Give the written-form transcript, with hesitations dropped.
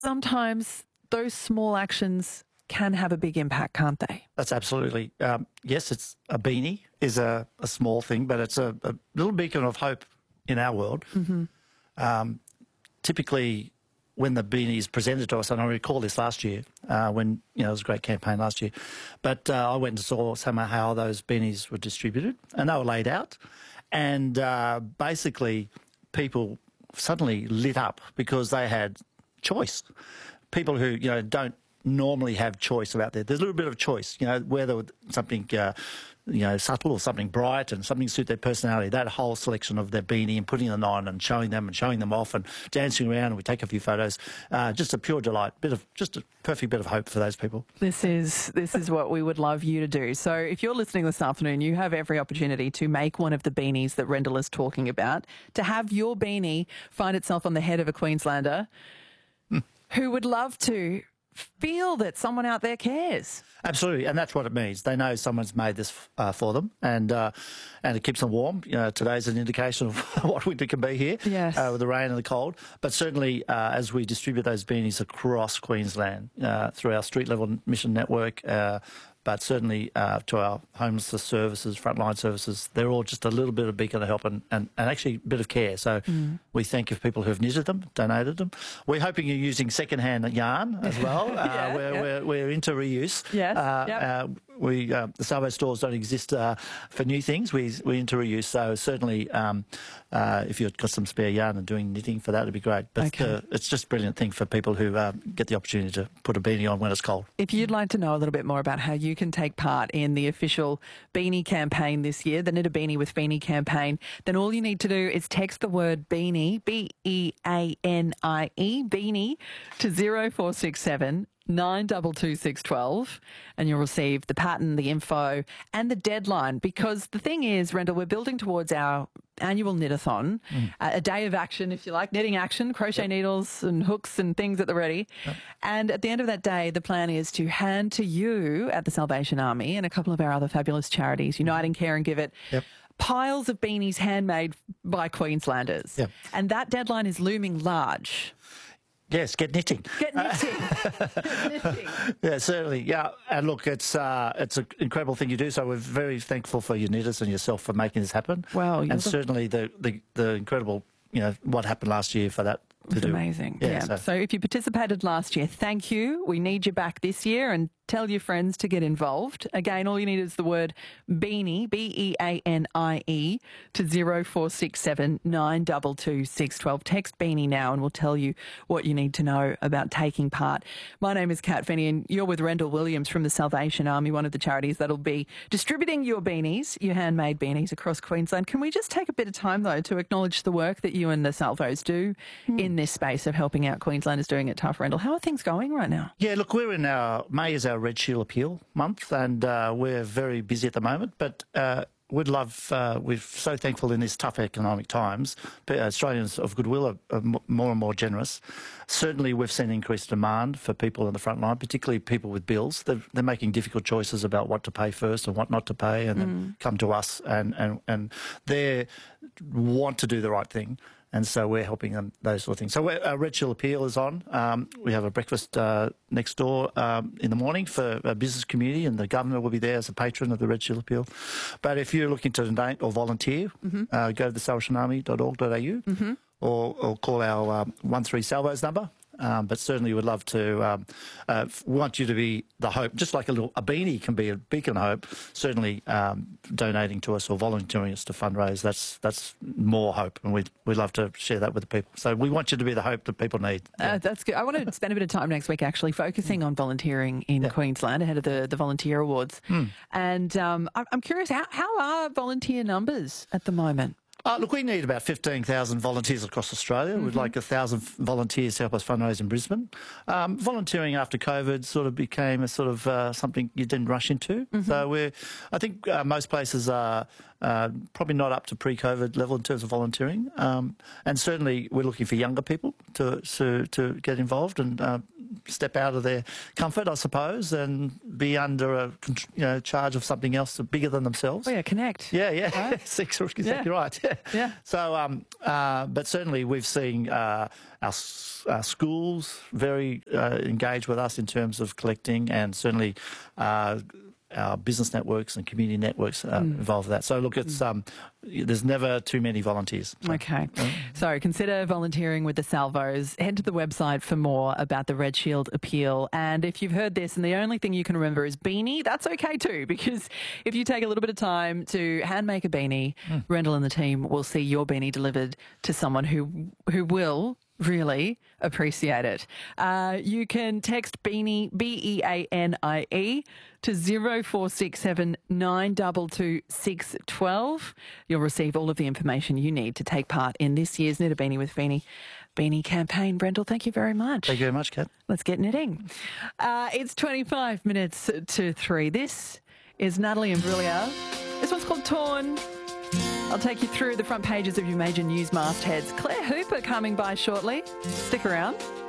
sometimes those small actions can have a big impact, can't they? That's absolutely. Yes, it's a beanie is a small thing, but it's a little beacon of hope in our world. Typically, when the beanie is presented to us, and I recall this last year, when it was a great campaign last year, but I went and saw somehow how those beanies were distributed, and they were laid out, and basically people suddenly lit up because they had choice. People who don't normally have choice about that. There's a little bit of choice, whether something subtle or something bright and something to suit their personality. That whole selection of their beanie and putting it on and showing them off and dancing around, and we take a few photos. Just a pure delight. Just a perfect bit of hope for those people. This is what we would love you to do. So if you're listening this afternoon, you have every opportunity to make one of the beanies that Rendell is talking about, to have your beanie find itself on the head of a Queenslander who would love to feel that someone out there cares. Absolutely, and that's what it means. They know someone's made this for them, and it keeps them warm. Today's an indication of what winter can be here, yes, with the rain and the cold. But certainly, as we distribute those beanies across Queensland through our street level mission network, but certainly to our homelessness services, frontline services, they're all just a little bit of beacon of help and actually a bit of care. So we thank you for people who have knitted them, donated them. We're hoping you're using second-hand yarn as well. We're into reuse. Yes. The Salvo stores don't exist for new things. We're into reuse. So certainly, if you've got some spare yarn and doing knitting for that, it'd be great. But it's just a brilliant thing for people who get the opportunity to put a beanie on when it's cold. If you'd like to know a little bit more about how you can take part in the official Beanie campaign this year, the Knit a Beanie with Beanie campaign, then all you need to do is text the word beanie, Beanie, beanie, to 0467 922 612, and you'll receive the pattern, the info, and the deadline. Because the thing is, Rendell, we're building towards our annual knit-a-thon, a day of action, if you like, knitting action, crochet needles and hooks and things at the ready. And at the end of that day, the plan is to hand to you at the Salvation Army and a couple of our other fabulous charities, Uniting Care and Give It, piles of beanies handmade by Queenslanders. And that deadline is looming large. Yes, get knitting. Get knitting. Get knitting. Yeah, certainly. Yeah, and look, it's an incredible thing you do. So we're very thankful for your knitters and yourself for making this happen. Well, and certainly the incredible, what happened last year for that to do. Amazing. Yeah. So if you participated last year, thank you. We need you back this year, and tell your friends to get involved. Again, all you need is the word beanie, BEANIE, to 0467 922 612. Text beanie now and we'll tell you what you need to know about taking part. My name is Kat Finney and you're with Rendell Williams from the Salvation Army, one of the charities that'll be distributing your beanies, your handmade beanies across Queensland. Can we just take a bit of time, though, to acknowledge the work that you and the Salvos do in this space of helping out Queenslanders doing it tough, Rendell? How are things going right now? Yeah, look, we're in May is our Red Shield Appeal month, and we're very busy at the moment, but we'd love, we're so thankful in these tough economic times. Australians of goodwill are more and more generous. Certainly we've seen increased demand for people on the front line, particularly people with bills. They're making difficult choices about what to pay first and what not to pay, and then come to us and they want to do the right thing. And so we're helping them, those sort of things. So our Red Shield Appeal is on. We have a breakfast next door in the morning for a business community, and the governor will be there as a patron of the Red Shield Appeal. But if you're looking to donate or volunteer, go to thesalvationarmy.org.au or call our 13 Salvos number. But certainly would love to, want you to be the hope, just like a beanie can be a beacon of hope. Certainly donating to us or volunteering us to fundraise, that's more hope, and we'd love to share that with the people. So we want you to be the hope that people need. That's good. I want to spend a bit of time next week actually focusing on volunteering in Queensland ahead of the Volunteer Awards. And I'm curious, how are volunteer numbers at the moment? Look, we need about 15,000 volunteers across Australia. We'd like 1,000 volunteers to help us fundraise in Brisbane. Volunteering after COVID sort of became a sort of something you didn't rush into. So I think most places are probably not up to pre-COVID level in terms of volunteering. And certainly we're looking for younger people to get involved and step out of their comfort, I suppose, and be under charge of something else bigger than themselves. Oh, yeah, connect. Yeah, yeah, Right? exactly right. Yeah. Yeah. So, but certainly we've seen our schools very engaged with us in terms of collecting, and certainly our business networks and community networks involved with that. So look, it's there's never too many volunteers. So. Okay. So consider volunteering with the Salvos. Head to the website for more about the Red Shield appeal. And if you've heard this and the only thing you can remember is beanie, that's okay too, because if you take a little bit of time to hand make a beanie, Rendell and the team will see your beanie delivered to someone who will really appreciate it. You can text beanie, BEANIE, to 0467 922 612. You'll receive all of the information you need to take part in this year's Knit a Beanie with Beanie campaign. Brendel, thank you very much. Thank you very much, Kat. Let's get knitting. It's 25 minutes to 3. This is Natalie Imbruglia. This one's called Torn. I'll take you through the front pages of your major news mastheads. Claire Hooper coming by shortly. Stick around.